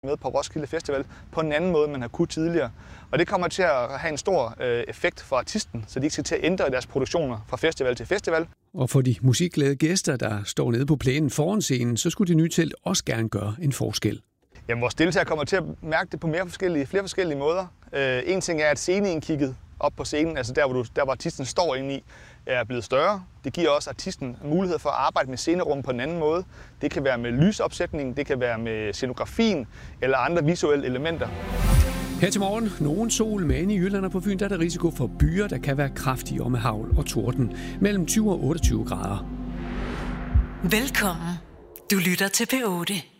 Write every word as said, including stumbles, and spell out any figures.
med på Roskilde Festival på en anden måde, end man har kunnet tidligere. Og det kommer til at have en stor øh, effekt for artisten, så de ikke skal til at ændre deres produktioner fra festival til festival. Og for de musikglade gæster, der står nede på plænen foran scenen, så skulle det nye telt også gerne gøre en forskel. Jamen, vores deltagere kommer til at mærke det på mere forskellige, flere forskellige måder. Øh, en ting er, at sceneindkigget op på scenen, altså der hvor, du, der, hvor artisten står inde i, er blevet større. Det giver også artisten mulighed for at arbejde med scenerum på en anden måde. Det kan være med lysopsætning, det kan være med scenografien eller andre visuelle elementer. Her til morgen, nogen sol, men i Jylland og på Fyn, der er der risiko for byer, der kan være kraftige og med hagl og torden. Mellem tyve og otteogtyve grader. Velkommen. Du lytter til P otte.